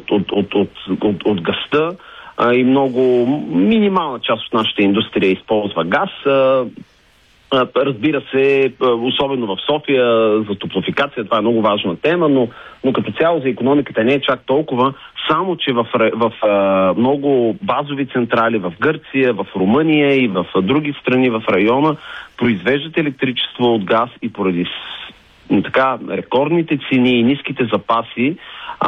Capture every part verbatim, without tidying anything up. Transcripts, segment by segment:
от, от, от, от, от, от газта а, и много минимална част от нашата индустрия използва газ. А, Разбира се, особено в София, за топлофикация, това е много важна тема, но, но като цяло за икономиката не е чак толкова, само че в, в, в много базови централи в Гърция, в Румъния и в други страни в района произвеждат електричество от газ и поради така рекордните цени и ниските запаси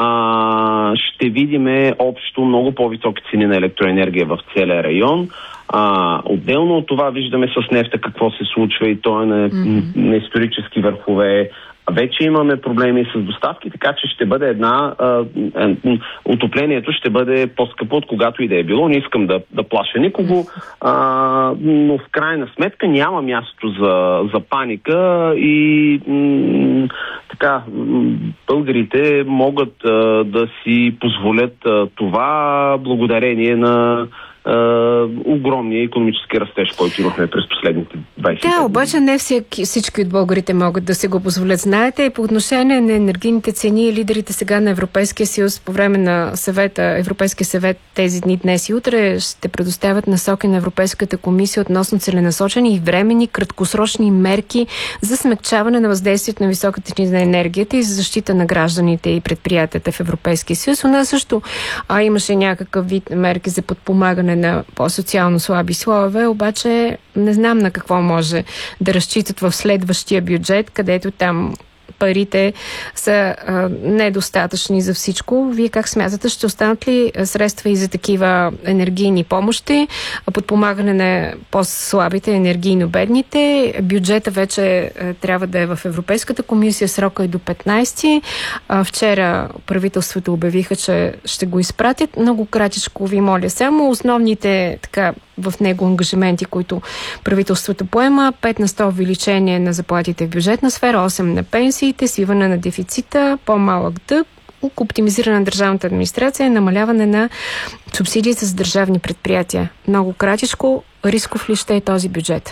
а, ще видиме общо много по-високи цени на електроенергия в целия район. А, отделно от това виждаме с нефта какво се случва и то е на, mm-hmm. на исторически върхове. Вече имаме проблеми с доставки, така че ще бъде една... А, а, отоплението ще бъде по-скъпо от когато и да е било. Не искам да, да плаша никого, а, но в крайна сметка няма място за, за паника и м, така, българите могат а, да си позволят а, това благодарение на Uh, огромния икономически растеж, който имахме през последните двайсет години. Да, обаче не всеки, всички от българите могат да се го позволят. Знаете, и по отношение на енергийните цени, лидерите сега на Европейския съюз по време на съвета, Европейския съвет тези дни, днес и утре ще предоставят насоки на Европейската комисия относно целенасочени и временни краткосрочни мерки за смекчаване на въздействието на високата цени на енергията и за защита на гражданите и предприятията в Европейския съюз. У нас също а, имаше някакъв вид мерки за подпомагане на по-социално слаби слоеве, обаче не знам на какво може да разчитат в следващия бюджет, където там парите са а, недостатъчни за всичко. Вие как смятате, ще останат ли средства и за такива енергийни помощи, подпомагане на по-слабите, енергийно бедните? Бюджета вече а, трябва да е в Европейската комисия, срока е до петнайсети. А, вчера правителството обявиха, че ще го изпратят. Много кратичко ви моля само основните така в него ангажименти, които правителството поема. пет на сто увеличение на заплатите в бюджетна сфера, осем на пенсиите, свиване на дефицита, по-малък дълг, оптимизиране на държавната администрация, намаляване на субсидиите за държавни предприятия. Много кратичко, рисков ли ще е този бюджет?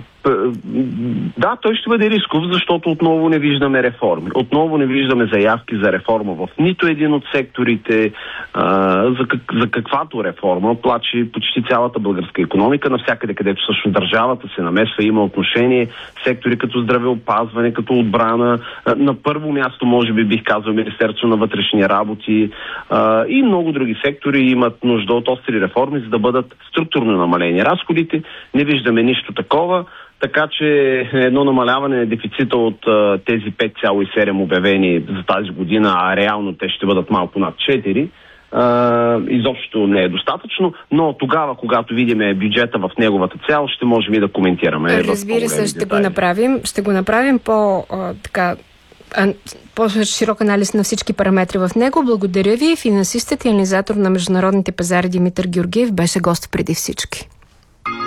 Да, той ще бъде рисков, защото отново не виждаме реформи. Отново не виждаме заявки за реформа в нито един от секторите. А, за, как, за каквато реформа плаче почти цялата българска икономика, навсякъде, където всъщност държавата се намесва, има отношение, сектори като здравеопазване, като отбрана. А, на първо място, може би, бих казал, Министерство на вътрешни работи а, и много други сектори имат нужда от остри реформи, за да бъдат структурно намалени разходите. Не виждаме нищо такова. Така че едно намаляване на дефицита от а, тези пет цяло и седем обявени за тази година, а реално те ще бъдат малко над четири, а, изобщо не е достатъчно, но тогава, когато видим бюджета в неговата цяло, ще можем и да коментираме. Разбира се, ще го направим. Ще го направим по а, така по-широк анализ на всички параметри в него. Благодаря ви. Финансистът и анализатор на международните пазари Димитър Георгиев беше гост преди всички.